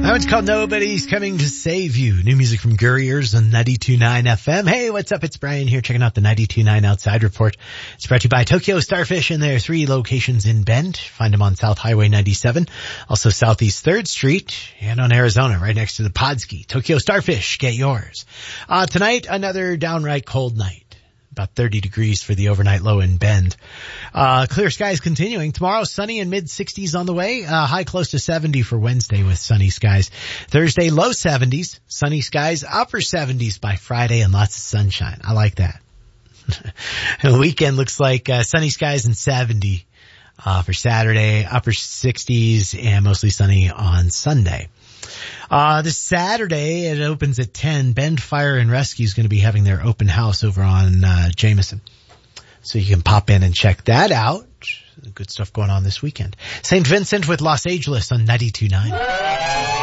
It's called Nobody's Coming to Save You. New music from Gurriers on 92.9 FM. Hey, what's up? It's Brian here checking out the 92.9 Outside Report. It's brought to you by Tokyo Starfish, and there are 3 locations in Bend. Find them on South Highway 97, also Southeast 3rd Street, and on Arizona, right next to the Podski. Tokyo Starfish, get yours. Tonight, another downright cold night. About 30 degrees for the overnight low in Bend. Clear skies continuing. Tomorrow, sunny and mid-60s on the way. High close to 70 for Wednesday with sunny skies. Thursday, low 70s, sunny skies, upper 70s by Friday, and lots of sunshine. I like that. The weekend looks like sunny skies and 70 for Saturday, upper 60s, and mostly sunny on Sunday. This Saturday, it opens at 10. Bend Fire and Rescue is going to be having their open house over on Jameson. So you can pop in and check that out. Good stuff going on this weekend. St. Vincent with Los Angeles on 92.9.